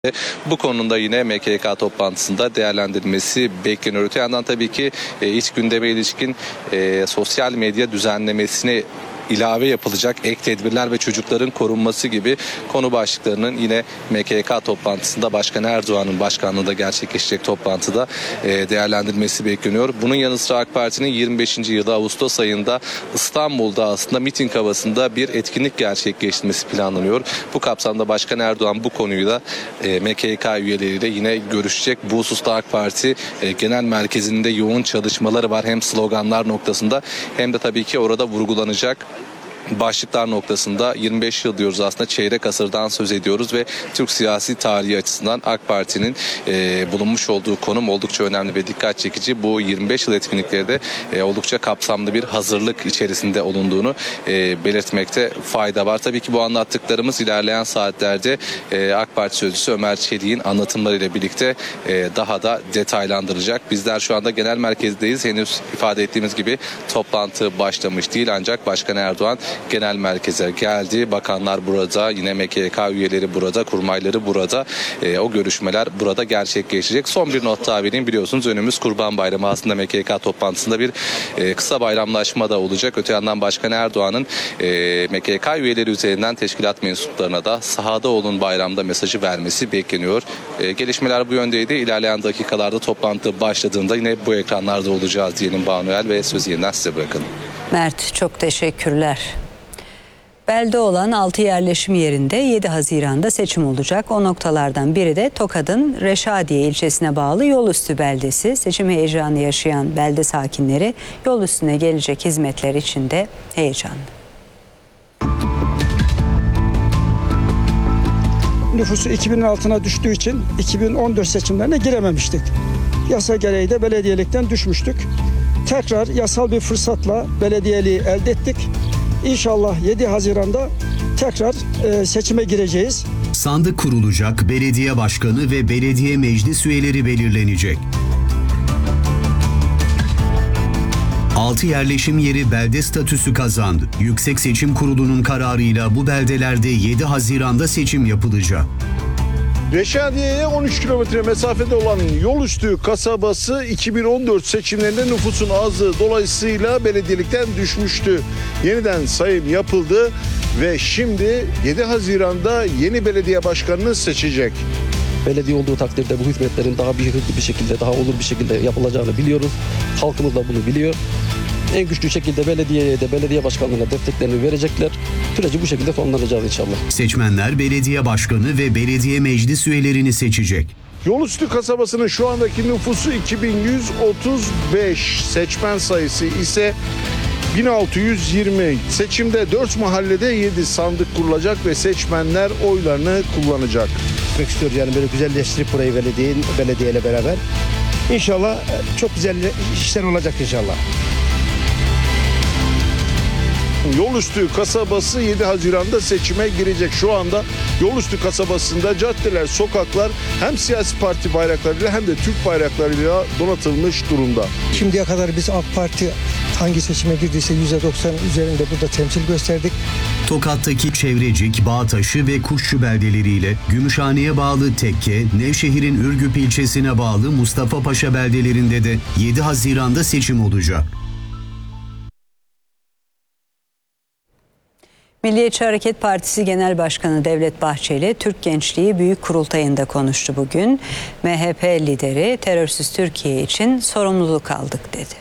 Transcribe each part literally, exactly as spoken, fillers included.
Bu konuda yine M K K toplantısında değerlendirilmesi bekleniyor. Öte yandan tabii ki e, iç gündeme ilişkin e, sosyal medya düzenlemesine ilave yapılacak ek tedbirler ve çocukların korunması gibi konu başlıklarının yine M K K toplantısında Başkan Erdoğan'ın başkanlığında gerçekleşecek toplantıda e, değerlendirilmesi bekleniyor. Bunun yanı sıra AK Parti'nin yirmi beşinci yılı Ağustos ayında İstanbul'da aslında miting havasında bir etkinlik gerçekleştirmesi planlanıyor. Bu kapsamda Başkan Erdoğan bu konuyu da e, M K K üyeleriyle yine görüşecek. Bu hususta AK Parti e, genel merkezinde yoğun çalışmaları var. Hem sloganlar noktasında hem de tabii ki orada vurgulanacak başlıklar noktasında yirmi beş yıl diyoruz, aslında çeyrek asırdan söz ediyoruz ve Türk siyasi tarihi açısından AK Parti'nin e, bulunmuş olduğu konum oldukça önemli ve dikkat çekici. Bu yirmi beş yıl etkinlikleri de e, oldukça kapsamlı bir hazırlık içerisinde olunduğunu e, belirtmekte fayda var. Tabii ki bu anlattıklarımız ilerleyen saatlerde e, AK Parti sözcüsü Ömer Çelik'in anlatımlarıyla birlikte e, daha da detaylandıracak. Bizler şu anda genel merkezdeyiz. Henüz ifade ettiğimiz gibi toplantı başlamış değil, ancak Başkan Erdoğan genel merkeze geldi. Bakanlar burada, yine M K K üyeleri burada, kurmayları burada. E, o görüşmeler burada gerçekleşecek. Son bir not daha vereyim. Biliyorsunuz önümüz Kurban Bayramı. Aslında M K K toplantısında bir e, kısa bayramlaşma da olacak. Öte yandan Başkan Erdoğan'ın e, M K K üyeleri üzerinden teşkilat mensuplarına da sahada olun bayramda mesajı vermesi bekleniyor. E, gelişmeler bu yöndeydi. İlerleyen dakikalarda toplantı başladığında yine bu ekranlarda olacağız diyelim Banuel ve sözü yeniden size bırakalım. Mert, çok teşekkürler. Belde olan altı yerleşim yerinde yedi Haziran'da seçim olacak. O noktalardan biri de Tokat'ın Reşadiye ilçesine bağlı Yolüstü beldesi. Seçim heyecanı yaşayan belde sakinleri yol üstüne gelecek hizmetler için de heyecanlı. Nüfusu iki binin altına düştüğü için iki bin on dört seçimlerine girememiştik. Yasa gereği de belediyelikten düşmüştük. Tekrar yasal bir fırsatla belediyeliği elde ettik. İnşallah yedi Haziran'da tekrar e, seçime gireceğiz. Sandık kurulacak, belediye başkanı ve belediye meclis üyeleri belirlenecek. altı yerleşim yeri belde statüsü kazandı. Yüksek Seçim Kurulu'nun kararıyla bu beldelerde yedi Haziran'da seçim yapılacak. Reşadiye'ye on üç kilometre mesafede olan Yolüstü kasabası iki bin on dört seçimlerinde nüfusun azlığı dolayısıyla belediyelikten düşmüştü. Yeniden sayım yapıldı ve şimdi yedi Haziran'da yeni belediye başkanını seçecek. Belediye olduğu takdirde bu hizmetlerin daha bir hızlı bir şekilde, daha olur bir şekilde yapılacağını biliyoruz. Halkımız da bunu biliyor. En güçlü şekilde belediyeye de belediye başkanlığına desteklerini verecekler. Süreci bu şekilde sonlanacağız inşallah. Seçmenler belediye başkanı ve belediye meclis üyelerini seçecek. Yolüstü kasabasının şu andaki nüfusu iki bin yüz otuz beş, seçmen sayısı ise bin altı yüz yirmi. Seçimde dört mahallede yedi sandık kurulacak ve seçmenler oylarını kullanacak. Gitmek istiyoruz yani, böyle güzelleştirip burayı belediye, belediyeyle beraber. İnşallah çok güzel işler olacak inşallah. Yolüstü kasabası yedi Haziran'da seçime girecek. Şu anda Yolüstü kasabasında caddeler, sokaklar hem siyasi parti bayraklarıyla hem de Türk bayraklarıyla donatılmış durumda. Şimdiye kadar biz AK Parti hangi seçime girdiyse yüzde doksan üzerinde burada temsil gösterdik. Tokat'taki Çevrecik, Bağtaşı ve Kuşçu beldeleriyle Gümüşhane'ye bağlı Tekke, Nevşehir'in Ürgüp ilçesine bağlı Mustafa Paşa beldelerinde de yedi Haziran'da seçim olacak. Milliyetçi Hareket Partisi Genel Başkanı Devlet Bahçeli, Türk Gençliği Büyük Kurultayı'nda konuştu bugün. M H P lideri terörsüz Türkiye için sorumluluk aldık dedi.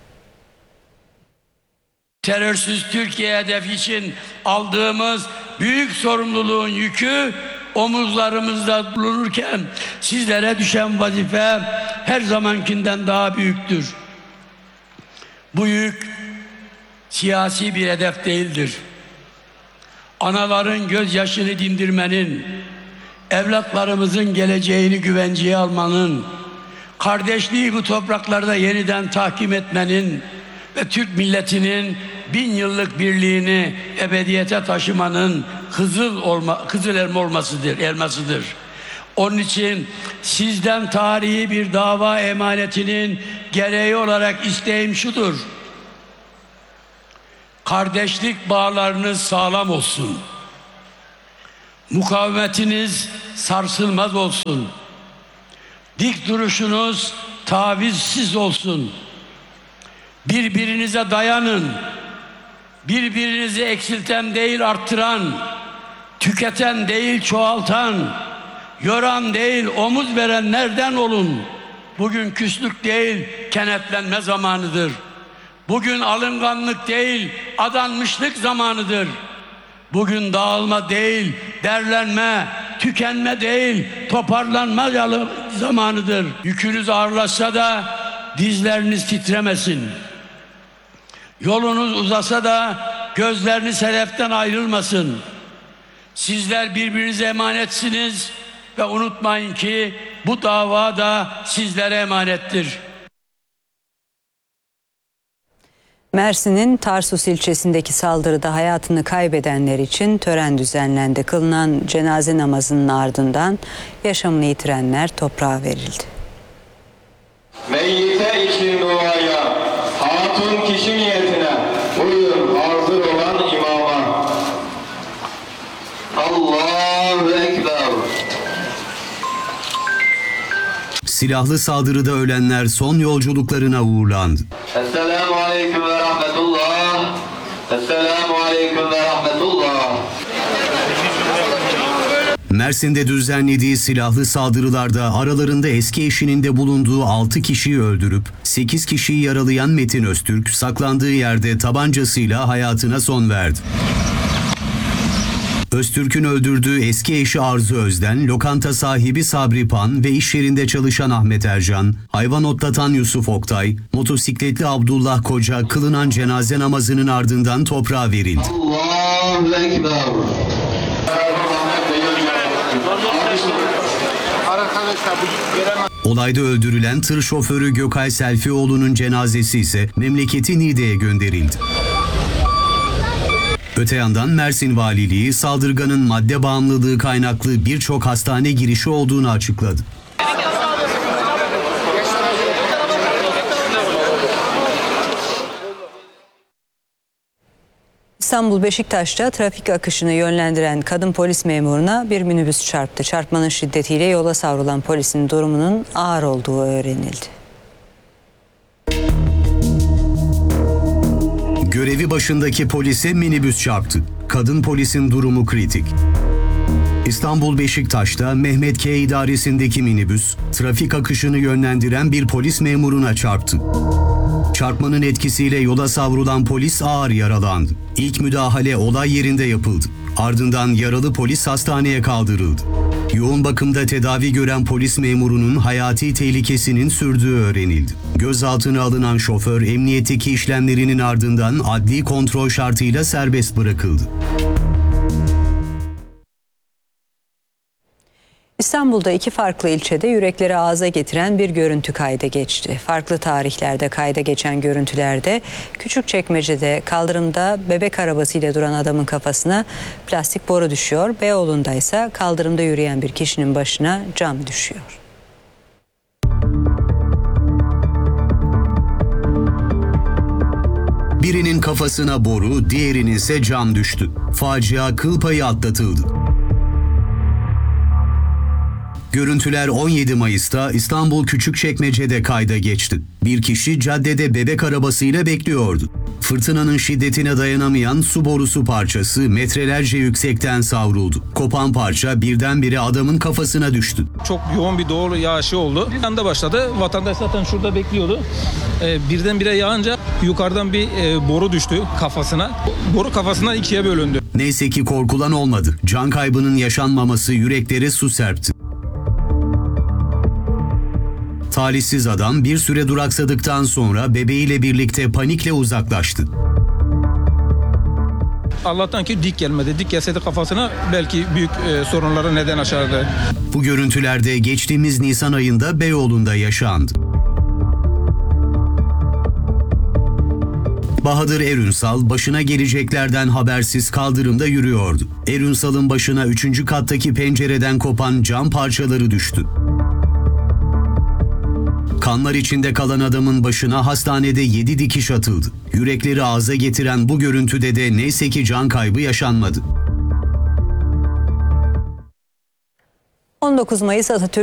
Terörsüz Türkiye hedefi için aldığımız büyük sorumluluğun yükü omuzlarımızda bulunurken sizlere düşen vazife her zamankinden daha büyüktür. Bu yük siyasi bir hedef değildir. Anaların gözyaşını dindirmenin, evlatlarımızın geleceğini güvenceye almanın, kardeşliği bu topraklarda yeniden tahkim etmenin ve Türk milletinin bin yıllık birliğini ebediyete taşımanın kızıl olma, kızıl elma olmasıdır, elmasıdır. Onun için sizden tarihi bir dava emanetinin gereği olarak isteğim şudur: kardeşlik bağlarınız sağlam olsun. Mukavemetiniz sarsılmaz olsun. Dik duruşunuz tavizsiz olsun. Birbirinize dayanın. Birbirinizi eksilten değil arttıran, tüketen değil çoğaltan, yoran değil omuz verenlerden olun. Bugün küslük değil kenetlenme zamanıdır. Bugün alınganlık değil adanmışlık zamanıdır. Bugün dağılma değil derlenme, tükenme değil toparlanma zamanıdır. Yükünüz ağırlaşsa da dizleriniz titremesin. Yolunuz uzasa da gözleriniz hedeften ayrılmasın. Sizler birbirinize emanetsiniz ve unutmayın ki bu dava da sizlere emanettir. Mersin'in Tarsus ilçesindeki saldırıda hayatını kaybedenler için tören düzenlendi. Kılınan cenaze namazının ardından yaşamını yitirenler toprağa verildi. Meyyite için duaya, hatun kişi niyetine, buyur hazır olan imama. Allahu Ekber. Silahlı saldırıda ölenler son yolculuklarına uğurlandı. Esselamu Aleyküm ve Rahmetullah. Esselamu Aleyküm ve Rahmetullah. Mersin'de düzenlediği silahlı saldırılarda aralarında eski eşinin de bulunduğu altı kişiyi öldürüp sekiz kişiyi yaralayan Metin Öztürk saklandığı yerde tabancasıyla hayatına son verdi. Öztürk'ün öldürdüğü eski eşi Arzu Özden, lokanta sahibi Sabri Pan ve iş yerinde çalışan Ahmet Ercan, hayvan otlatan Yusuf Oktay, motosikletli Abdullah Koca kılınan cenaze namazının ardından toprağa verildi. Allahu Ekber. Olayda öldürülen tır şoförü Gökay Selfioğlu'nun cenazesi ise memleketi Niğde'ye gönderildi. Öte yandan Mersin Valiliği saldırganın madde bağımlılığı kaynaklı birçok hastane girişi olduğunu açıkladı. İstanbul Beşiktaş'ta trafik akışını yönlendiren kadın polis memuruna bir minibüs çarptı. Çarpmanın şiddetiyle yola savrulan polisin durumunun ağır olduğu öğrenildi. Görevi başındaki polise minibüs çarptı. Kadın polisin durumu kritik. İstanbul Beşiktaş'ta Mehmet K idaresindeki minibüs, trafik akışını yönlendiren bir polis memuruna çarptı. Çarpmanın etkisiyle yola savrulan polis ağır yaralandı. İlk müdahale olay yerinde yapıldı. Ardından yaralı polis hastaneye kaldırıldı. Yoğun bakımda tedavi gören polis memurunun hayati tehlikesinin sürdüğü öğrenildi. Gözaltına alınan şoför emniyetteki işlemlerinin ardından adli kontrol şartıyla serbest bırakıldı. İstanbul'da iki farklı ilçede yürekleri ağza getiren bir görüntü kayda geçti. Farklı tarihlerde kayda geçen görüntülerde Küçükçekmece'de kaldırımda bebek arabasıyla duran adamın kafasına plastik boru düşüyor. Beyoğlu'nda ise kaldırımda yürüyen bir kişinin başına cam düşüyor. Birinin kafasına boru, diğerinin ise cam düştü. Facia kıl payı atlatıldı. Görüntüler on yedi Mayıs'ta İstanbul Küçükçekmece'de kayda geçti. Bir kişi caddede bebek arabasıyla bekliyordu. Fırtınanın şiddetine dayanamayan su borusu parçası metrelerce yüksekten savruldu. Kopan parça birdenbire adamın kafasına düştü. Çok yoğun bir doğu yağışı oldu. Bir anda başladı. Vatandaş zaten şurada bekliyordu. Ee, birdenbire yağınca yukarıdan bir e, boru düştü kafasına. Boru kafasından ikiye bölündü. Neyse ki korkulan olmadı. Can kaybının yaşanmaması yüreklere su serpti. Talihsiz adam bir süre duraksadıktan sonra bebeğiyle birlikte panikle uzaklaştı. Allah'tan ki dik gelmedi. Dik gelseydi kafasına belki büyük e, sorunlara neden açardı. Bu görüntülerde geçtiğimiz Nisan ayında Beyoğlu'nda yaşandı. Bahadır Erünsal başına geleceklerden habersiz kaldırımda yürüyordu. Erünsal'ın başına üçüncü kattaki pencereden kopan cam parçaları düştü. Kanlar içinde kalan adamın başına hastanede yedi dikiş atıldı. Yürekleri ağza getiren bu görüntüde de neyse ki can kaybı yaşanmadı. on dokuz Mayıs Atatürk